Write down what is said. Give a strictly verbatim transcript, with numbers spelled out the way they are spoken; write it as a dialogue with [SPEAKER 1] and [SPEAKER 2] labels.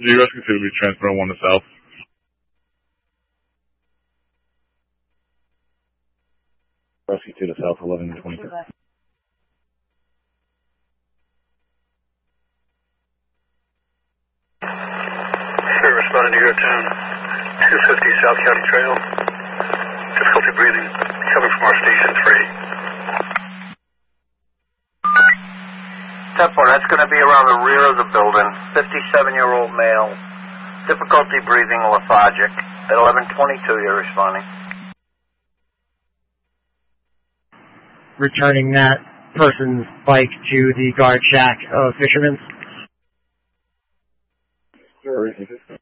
[SPEAKER 1] You rescue two to be transferring one to south. Rescue two to south, eleven to twenty-two.
[SPEAKER 2] Sure, responding to your town. two fifty South County Trail. Difficulty breathing. Coming from our station three.
[SPEAKER 3] ten four, that's going to be around the rear of the building. fifty-seven-year-old male. Difficulty breathing, lethargic. At eleven twenty-two, you're responding.
[SPEAKER 4] Returning that person's bike to the guard shack of Fisherman's.
[SPEAKER 1] Sure.